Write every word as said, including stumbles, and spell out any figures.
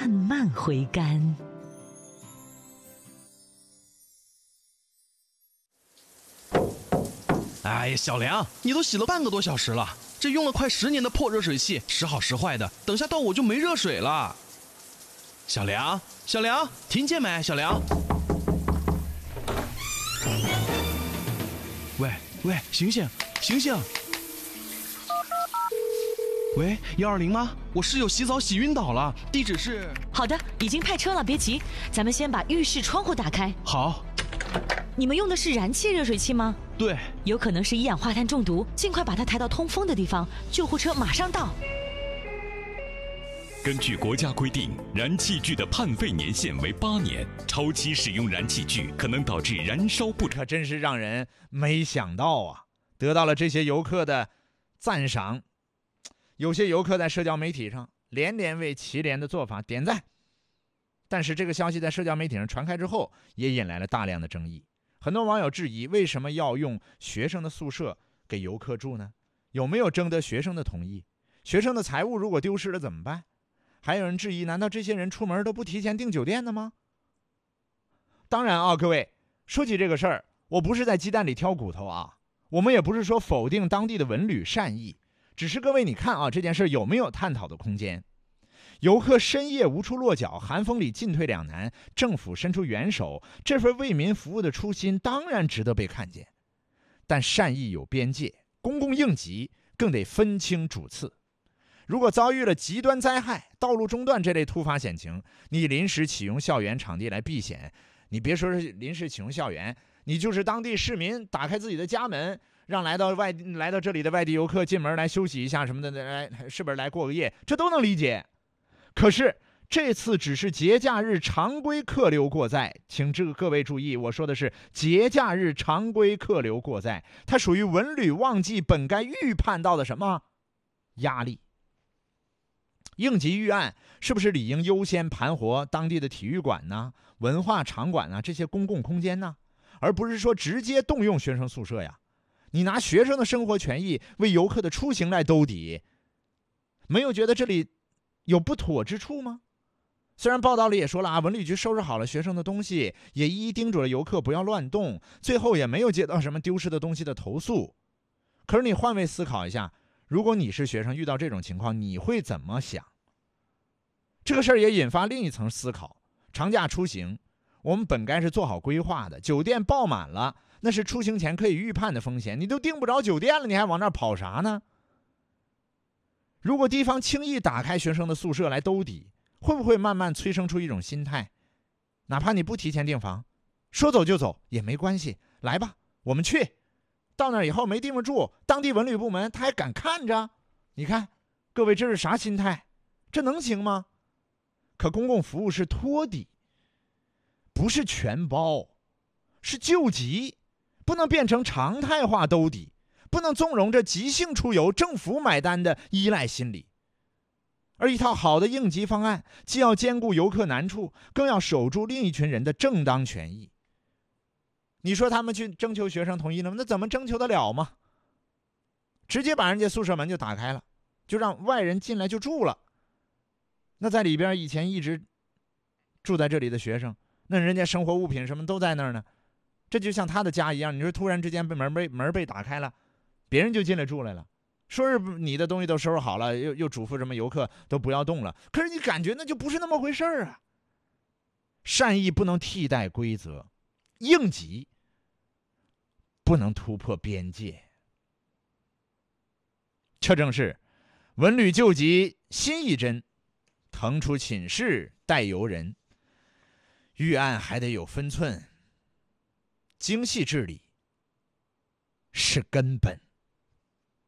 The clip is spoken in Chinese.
慢慢回甘。 哎呀，小梁，你都洗了半个多小时了，这用了快十年的破热水器，时好时坏的，等下到我就没热水了。小梁，小梁，听见没？小梁，喂喂，醒醒醒醒！喂，幺二零吗？我室友洗澡洗晕倒了，地址是…… 好的，已经派车了，别急，咱们先把浴室窗户打开。 好。 你们用的是燃气热水器吗？ 对， 有可能是一氧化碳中毒，尽快把它抬到通风的地方，救护车马上到。 根据国家规定，燃气具的判废年限为八年，超期使用燃气具可能导致燃烧不可真是让人没想到啊！得到了这些游客的赞赏，有些游客在社交媒体上连连为祁连的做法点赞。但是这个消息在社交媒体上传开之后，也引来了大量的争议。很多网友质疑，为什么要用学生的宿舍给游客住呢？有没有征得学生的同意？学生的财物如果丢失了怎么办？还有人质疑，难道这些人出门都不提前订酒店的吗？当然啊，各位，说起这个事儿，我不是在鸡蛋里挑骨头啊，我们也不是说否定当地的文旅善意，只是各位你看啊，这件事有没有探讨的空间？游客深夜无处落脚，寒风里进退两难，政府伸出援手，这份为民服务的初心当然值得被看见。但善意有边界，公共应急更得分清主次。如果遭遇了极端灾害、道路中断这类突发险情，你临时启用校园场地来避险，你别说是临时启用校园，你就是当地市民打开自己的家门，让来到外来到这里的外地游客进门来休息一下什么的，来是不是来过个夜，这都能理解。可是这次只是节假日常规客流过载，请这个各位注意，我说的是节假日常规客流过载，它属于文旅旺季本该预判到的什么压力？应急预案是不是理应优先盘活当地的体育馆呢、文化场馆啊这些公共空间呢，而不是说直接动用学生宿舍呀？你拿学生的生活权益为游客的出行来兜底，没有觉得这里有不妥之处吗？虽然报道里也说了啊，文旅局收拾好了学生的东西，也一一叮嘱了游客不要乱动，最后也没有接到什么丢失的东西的投诉。可是你换位思考一下，如果你是学生遇到这种情况，你会怎么想？这个事儿也引发另一层思考。长假出行，我们本该是做好规划的，酒店爆满了，那是出行前可以预判的风险，你都订不着酒店了，你还往那儿跑啥呢？如果地方轻易打开学生的宿舍来兜底，会不会慢慢催生出一种心态，哪怕你不提前订房，说走就走也没关系，来吧，我们去。到那以后没地方住，当地文旅部门他还敢看着？你看各位，这是啥心态？这能行吗？可公共服务是托底，不是全包，是救急，不能变成常态化兜底，不能纵容着即兴出游政府买单的依赖心理。而一套好的应急方案，既要兼顾游客难处，更要守住另一群人的正当权益。你说他们去征求学生同意了吗？那怎么征求得了吗？直接把人家宿舍门就打开了，就让外人进来就住了。那在里边以前一直住在这里的学生，那人家生活物品什么都在那儿呢，这就像他的家一样。你说突然之间被门被门被打开了，别人就进来住来了，说是你的东西都收拾好了，又又嘱咐什么游客都不要动了，可是你感觉那就不是那么回事儿啊。善意不能替代规则，应急不能突破边界。这正是文旅救急新一针，腾出寝室带游人，预案还得有分寸，精细治理是根本。